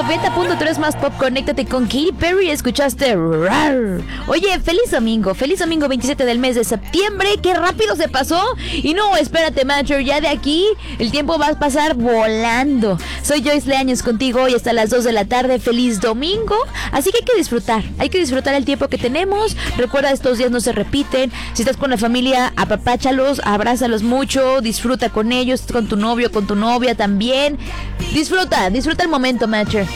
90.3 más pop. Conéctate con Katy Perry. Escuchaste Rar. Oye, feliz domingo 27 del mes de septiembre. Qué rápido se pasó. Y no, espérate, Matcher, ya de aquí el tiempo va a pasar volando. Soy Joyce Leaños contigo hoy hasta las 2 de la tarde. Feliz domingo. Así que hay que disfrutar el tiempo que tenemos. Recuerda, estos días no se repiten. Si estás con la familia, apapáchalos, abrázalos mucho, disfruta con ellos, con tu novio, con tu novia también. Disfruta el momento, Matcher.